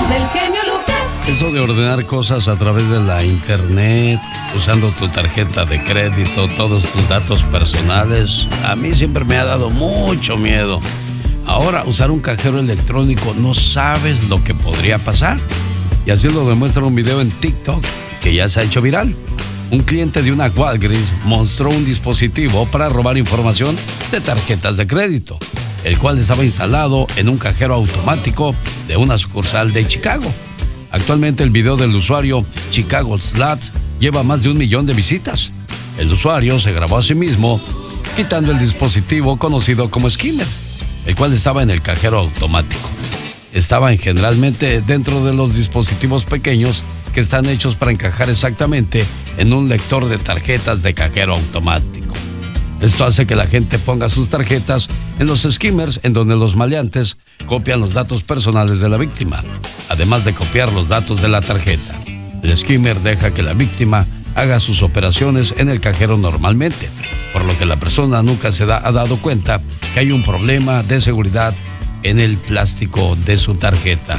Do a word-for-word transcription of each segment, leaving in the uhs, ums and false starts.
del genio Lucas. Eso de ordenar cosas a través de la internet, usando tu tarjeta de crédito, todos tus datos personales, a mí siempre me ha dado mucho miedo. Ahora, usar un cajero electrónico, no sabes lo que podría pasar. Y así lo demuestra un video en TikTok que ya se ha hecho viral. Un cliente de una Walgreens mostró un dispositivo para robar información de tarjetas de crédito, el cual estaba instalado en un cajero automático de una sucursal de Chicago. Actualmente el video del usuario Chicago Slat lleva más de un millón de visitas. El usuario se grabó a sí mismo quitando el dispositivo conocido como skimmer, el cual estaba en el cajero automático. Estaban generalmente dentro de los dispositivos pequeños que están hechos para encajar exactamente en un lector de tarjetas de cajero automático. Esto hace que la gente ponga sus tarjetas en los skimmers, en donde los maleantes copian los datos personales de la víctima, además de copiar los datos de la tarjeta. El skimmer deja que la víctima haga sus operaciones en el cajero normalmente, por lo que la persona nunca se da, ha dado cuenta que hay un problema de seguridad en el plástico de su tarjeta.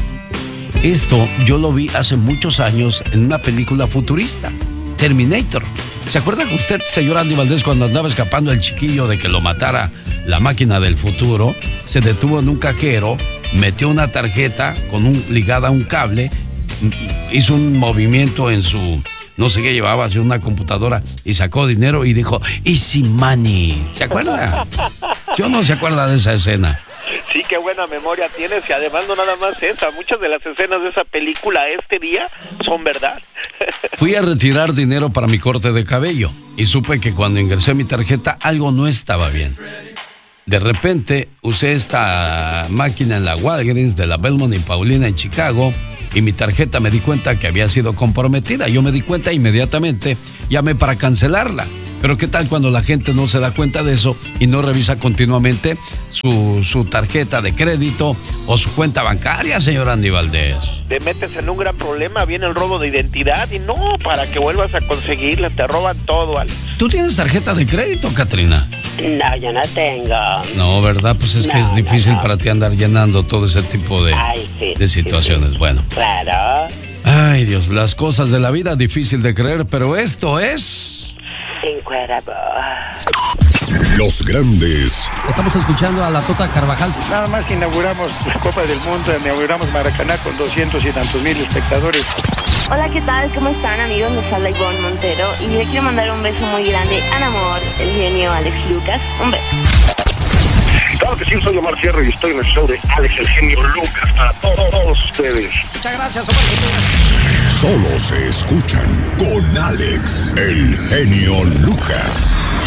Esto yo lo vi hace muchos años en una película futurista, Terminator. ¿Se acuerda usted, señor Andy Valdés, cuando andaba escapando el chiquillo de que lo matara la máquina del futuro? Se detuvo en un cajero, metió una tarjeta con un, ligada a un cable, hizo un movimiento en su, no sé qué llevaba, hacia una computadora y sacó dinero y dijo, Easy Money. ¿Se acuerda? ¿Sí o no se acuerda de esa escena? Sí, qué buena memoria tienes, y además no nada más esa, muchas de las escenas de esa película este día son verdad. Fui a retirar dinero para mi corte de cabello y supe que cuando ingresé mi tarjeta algo no estaba bien. De repente usé esta máquina en la Walgreens de la Belmont y Paulina en Chicago y mi tarjeta me di cuenta que había sido comprometida. Yo me di cuenta inmediatamente, llamé para cancelarla. Pero ¿qué tal cuando la gente no se da cuenta de eso y no revisa continuamente su, su tarjeta de crédito o su cuenta bancaria, señor Andy Valdés? Te metes en un gran problema, viene el robo de identidad y no, para que vuelvas a conseguirla, te roban todo, Alex. ¿Tú tienes tarjeta de crédito, Katrina? No, yo no tengo. No, ¿verdad? Pues es no, que es difícil no, no. para ti andar llenando todo ese tipo de, Ay, sí, de situaciones. Sí, sí. Bueno. Claro. Ay, Dios, las cosas de la vida, difícil de creer, pero esto es... Los grandes. Estamos escuchando a la Tota Carvajal. Nada más que inauguramos la Copa del Mundo, inauguramos Maracaná con doscientos y tantos mil espectadores. Hola, ¿qué tal? ¿Cómo están, amigos? Les habla Ivonne Montero y le quiero mandar un beso muy grande al amor, el genio Alex Lucas. Un beso. Claro que sí, soy Omar Fierro y estoy en el show de Alex, el genio Lucas, para todos, todos ustedes. Muchas gracias, Omar. Solo se escuchan con Alex, el genio Lucas.